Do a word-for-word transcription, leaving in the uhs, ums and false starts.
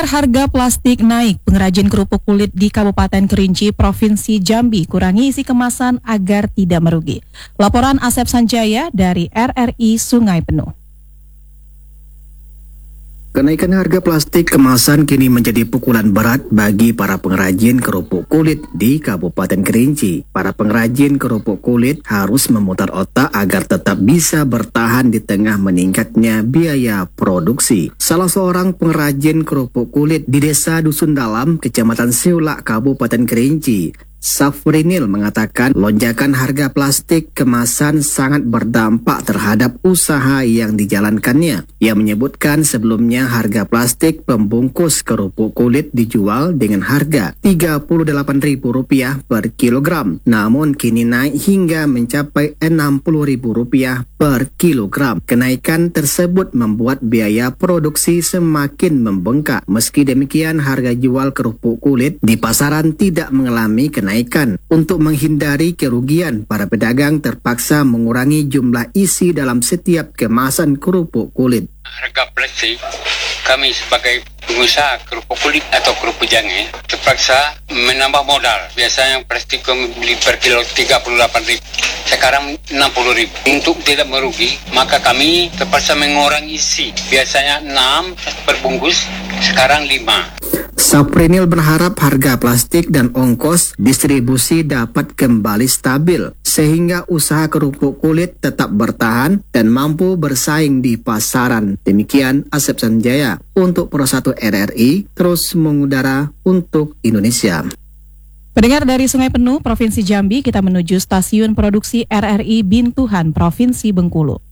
Pendengar, harga plastik naik. Pengrajin kerupuk kulit di Kabupaten Kerinci, Provinsi Jambi kurangi isi kemasan agar tidak merugi. Laporan Asep Sanjaya dari R R I Sungai Penuh. Kenaikan harga plastik kemasan kini menjadi pukulan berat bagi para pengrajin kerupuk kulit di Kabupaten Kerinci. Para pengrajin kerupuk kulit harus memutar otak agar tetap bisa bertahan di tengah meningkatnya biaya produksi. Salah seorang pengrajin kerupuk kulit di Desa Dusun Dalam, Kecamatan Siulak, Kabupaten Kerinci, Safrinil, mengatakan lonjakan harga plastik kemasan sangat berdampak terhadap usaha yang dijalankannya. Ia menyebutkan sebelumnya harga plastik pembungkus kerupuk kulit dijual dengan harga tiga puluh delapan ribu rupiah per kilogram. Namun kini naik hingga mencapai enam puluh ribu rupiah per kilogram. Kenaikan tersebut membuat biaya produksi semakin membengkak. Meski demikian, harga jual kerupuk kulit di pasaran tidak mengalami kenaikan. Untuk menghindari kerugian, para pedagang terpaksa mengurangi jumlah isi dalam setiap kemasan kerupuk kulit. Harga plastik, kami sebagai pengusaha kerupuk kulit atau kerupuk jange terpaksa menambah modal. Biasanya plastik kami beli per kilo tiga puluh delapan ribu, sekarang enam puluh ribu. Untuk tidak merugi, maka kami terpaksa mengurangi isi. Biasanya enam per bungkus, sekarang lima. Safrinil berharap harga plastik dan ongkos distribusi dapat kembali stabil sehingga usaha kerupuk kulit tetap bertahan dan mampu bersaing di pasaran. Demikian Asep Sanjaya untuk Pro satu R R I, terus mengudara untuk Indonesia. Pendengar, dari Sungai Penuh, Provinsi Jambi, kita menuju stasiun produksi R R I Bintuhan, Provinsi Bengkulu.